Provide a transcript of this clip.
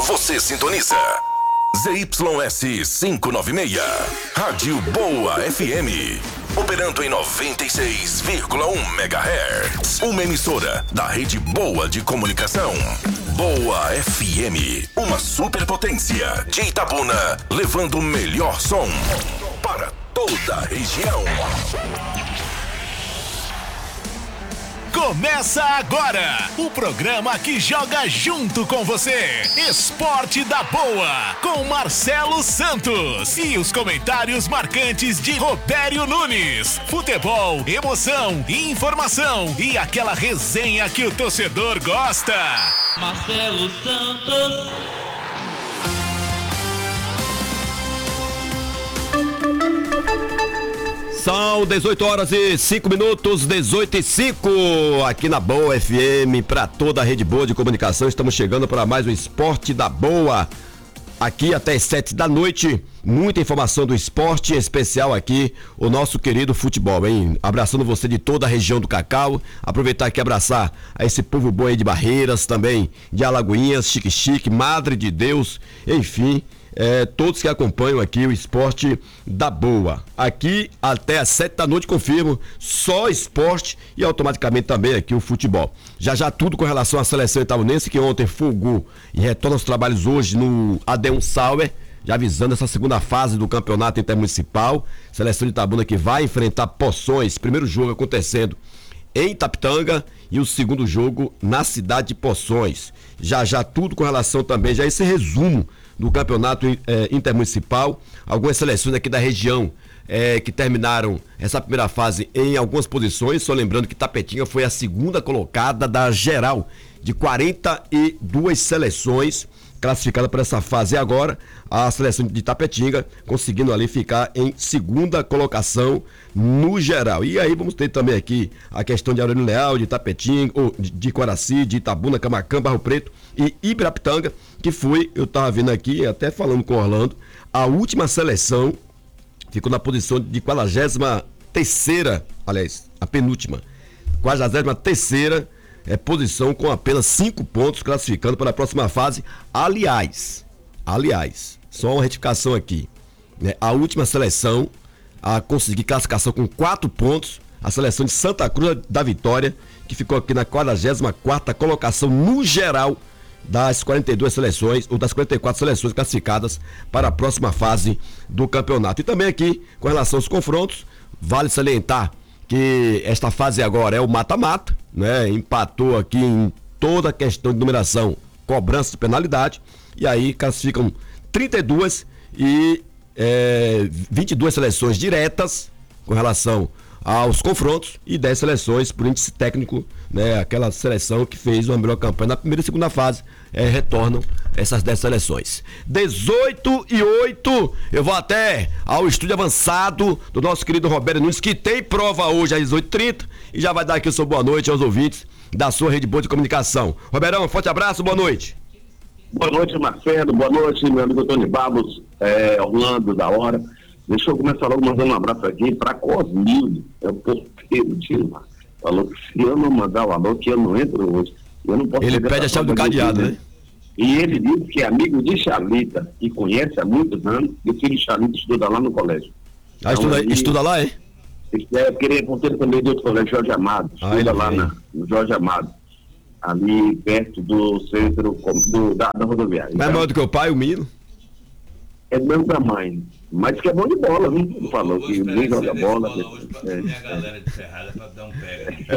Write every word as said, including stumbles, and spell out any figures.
Você sintoniza Z Y S quinhentos e noventa e seis, Rádio Boa F M, operando em noventa e seis vírgula um megahertz. Uma emissora da Rede Boa de Comunicação. Boa F M, uma superpotência de Itabuna, levando o melhor som para toda a região. Começa agora o programa que joga junto com você. Esporte da Boa, com Marcelo Santos e os comentários marcantes de Robério Nunes. Futebol, emoção, informação e aquela resenha que o torcedor gosta. Marcelo Santos. São dezoito horas e cinco minutos, dezoito e cinco, aqui na Boa F M, para toda a Rede Boa de Comunicação. Estamos chegando para mais um Esporte da Boa, aqui até as sete da noite. Muita informação do esporte, em especial aqui o nosso querido futebol, hein? Abraçando você de toda a região do Cacau. Aproveitar aqui e abraçar a esse povo bom aí de Barreiras, também de Alagoinhas, Chique Chique, Madre de Deus, enfim. É, todos que acompanham aqui o Esporte da Boa. Aqui até às sete da noite, confirmo, só esporte e automaticamente também aqui o futebol. Já já tudo com relação à seleção itabunense, que ontem folgou e retorna aos trabalhos hoje no Adeum Sauer, já avisando essa segunda fase do campeonato intermunicipal. Seleção de Itabuna que vai enfrentar Poções, primeiro jogo acontecendo em Itapitanga e o segundo jogo na cidade de Poções. Já já tudo com relação também, já esse resumo do campeonato eh, intermunicipal, algumas seleções aqui da região eh, que terminaram essa primeira fase em algumas posições, só lembrando que Tapetinga foi a segunda colocada da geral de quarenta e duas seleções classificada para essa fase. E agora a seleção de Tapetinga conseguindo ali ficar em segunda colocação no geral. E aí vamos ter também aqui a questão de Aurélio Leal, de Tapetinga, ou de, de Coraci, de Itabuna, Camacan, Barro Preto e Ibirapitanga, que foi, eu estava vendo aqui, até falando com o Orlando, a última seleção ficou na posição de quadragésima terceira, aliás, a penúltima, quadragésima terceira é, posição, com apenas cinco pontos, classificando para a próxima fase. Aliás, aliás, só uma retificação aqui, né? A última seleção a conseguir classificação com quatro pontos, a seleção de Santa Cruz da Vitória, que ficou aqui na quadragésima quarta colocação no geral das quarenta e duas seleções, ou das quarenta e quatro seleções classificadas para a próxima fase do campeonato. E também aqui, com relação aos confrontos, vale salientar que esta fase agora é o mata-mata, né? Empatou aqui em toda a questão de numeração, cobrança de penalidade, e aí classificam trinta e duas e é, vinte e duas seleções diretas com relação aos confrontos e dez seleções por índice técnico, né? Aquela seleção que fez uma melhor campanha na primeira e segunda fase, é, retornam essas dez seleções. dezoito e oito, eu vou até ao estúdio avançado do nosso querido Robério Nunes, que tem prova hoje às dezoito e trinta, e já vai dar aqui o seu boa noite aos ouvintes da sua Rede Boa de Comunicação. Roberão, um forte abraço, boa noite. Boa noite, Marcelo, boa noite, meu amigo Tony Babos, é, Orlando, da hora. Deixa eu começar logo mandando um abraço aqui para Cosmildo, é o porteiro de lá. Falou que se eu não mandar o alô, que eu não entro hoje. Eu não posso. Ele pede a chave do cadeado, né? E ele diz que é amigo de Charlita e conhece há muitos anos, e o filho de Charlita estuda lá no colégio. Ah, então, estuda, aí, estuda lá, é? É, eu queria ponteiro também de outro colégio, Jorge Amado. Estuda ah, lá na, no Jorge Amado, ali perto do centro do, da, da rodoviária. Mais maior do que o pai, o menino? É do mesmo tamanho, mas que é bom de bola, viu? Falou que nem joga bola. É, é.